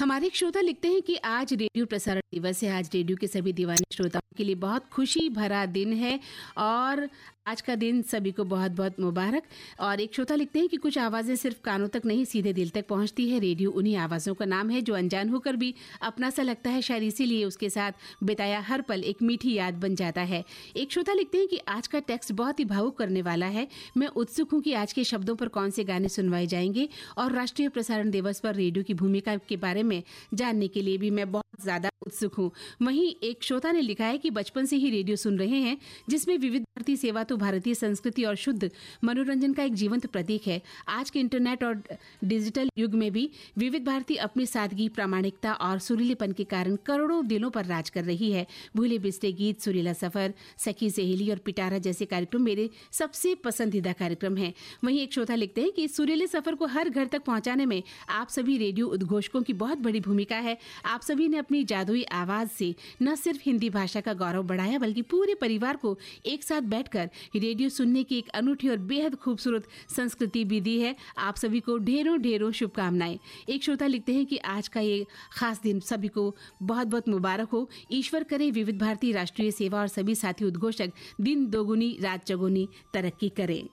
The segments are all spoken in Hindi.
हमारे एक श्रोता लिखते हैं कि आज रेडियो प्रसारण दिवस है। आज रेडियो के सभी दीवाने श्रोताओं के लिए बहुत खुशी भरा दिन है और आज का दिन सभी को बहुत बहुत मुबारक। और एक श्रोता लिखते हैं कि कुछ आवाज़ें सिर्फ कानों तक नहीं सीधे दिल तक पहुंचती है। रेडियो उन्हीं आवाज़ों का नाम है जो अनजान होकर भी अपना सा लगता है, शायद इसीलिए उसके साथ बिताया हर पल एक मीठी याद बन जाता है। एक श्रोता लिखते हैं कि आज का टेक्स्ट बहुत ही भावुक करने वाला है। मैं उत्सुक हूँ कि आज के शब्दों पर कौन से गाने सुनवाए जाएंगे और राष्ट्रीय प्रसारण दिवस पर रेडियो की भूमिका के बारे में जानने के लिए भी मैं बहुत ज़्यादा उत्सुक हूँ। वहीं एक श्रोता ने लिखा है कि बचपन से ही रेडियो सुन रहे हैं, जिसमें विविध भारतीय सेवा तो भारतीय संस्कृति और शुद्ध मनोरंजन का एक जीवंत प्रतीक है। आज के इंटरनेट और डिजिटल युग में भी विविध भारती अपनी सादगी, प्रामाणिकता और सुरीलेपन के कारण करोड़ों दिलों पर राज कर रही है। भूले बिसरे गीत, सुरीला सफर, सखी सहेली और पिटारा जैसे कार्यक्रम मेरे सबसे पसंदीदा कार्यक्रम हैं। वहीं एक श्रोता लिखते हैं कि सुरीले सफर को हर घर तक पहुंचाने में आप सभी रेडियो उद्घोषकों की बहुत बड़ी भूमिका है। आप सभी ने अपनी जादुई आवाज से न सिर्फ हिंदी भाषा का गौरव बढ़ाया, बल्कि पूरे परिवार को एक साथ बैठकर रेडियो सुनने की एक अनूठी और बेहद खूबसूरत संस्कृति भी दी है। आप सभी को ढेरों ढेरों शुभकामनाएं। एक श्रोता लिखते हैं कि आज का ये खास दिन सभी को बहुत बहुत मुबारक हो। ईश्वर करे विविध भारती राष्ट्रीय सेवा और सभी साथी उद्घोषक दिन दोगुनी रात चौगुनी तरक्की करें।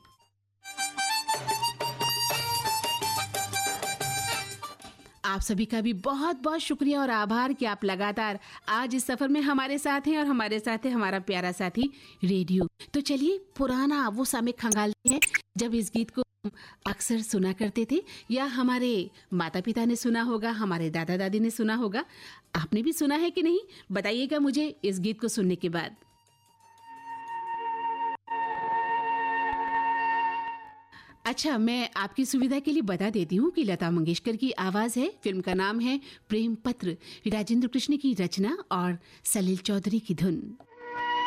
आप सभी का भी बहुत बहुत शुक्रिया और आभार कि आप लगातार आज इस सफर में हमारे साथ हैं और हमारे साथ है हमारा प्यारा साथी रेडियो। तो चलिए पुराना वो समय खंगालते हैं जब इस गीत को हम अक्सर सुना करते थे, या हमारे माता पिता ने सुना होगा, हमारे दादा दादी ने सुना होगा। आपने भी सुना है कि नहीं, बताइएगा मुझे इस गीत को सुनने के बाद। अच्छा, मैं आपकी सुविधा के लिए बता देती हूँ कि लता मंगेशकर की आवाज़ है। फिल्म का नाम है प्रेम पत्र, राजेंद्र कृष्ण की रचना और सलील चौधरी की धुन।